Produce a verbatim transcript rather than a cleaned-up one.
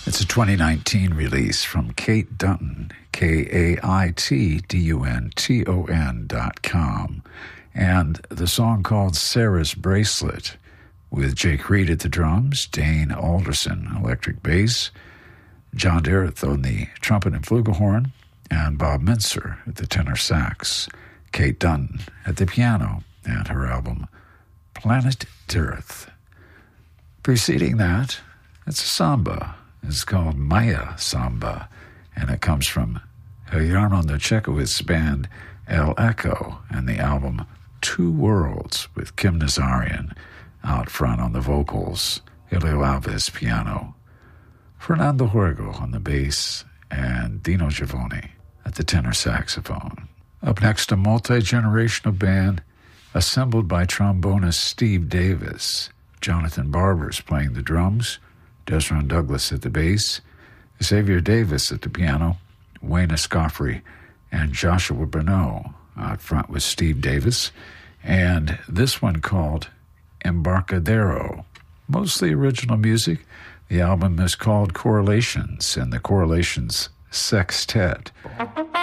It's a twenty nineteen release from Kate Dunton, K A I T D U N T O N dot com, and the song called Sarah's Bracelet, with Jake Reed at the drums, Dane Alderson, electric bass, John Dareth on the trumpet and flugelhorn, and Bob Mincer at the tenor sax, Kate Dunton at the piano, and her album Planet Dareth. Preceding that, it's a samba. It's called Maya Samba, and it comes from Jarno Noczekowicz's band El Echo and the album Two Worlds with Kim Nazarian out front on the vocals, Helio Alves piano, Fernando Huergo on the bass, and Dino Giovoni at the tenor saxophone. Up next, a multi-generational band assembled by trombonist Steve Davis. Jonathan Barber's playing the drums, Desron Douglas at the bass, Xavier Davis at the piano, Wayne Escoffrey, and Joshua Bernot out front with Steve Davis, and this one called Embarcadero. Mostly original music. The album is called Correlations, and the Correlations Sextet.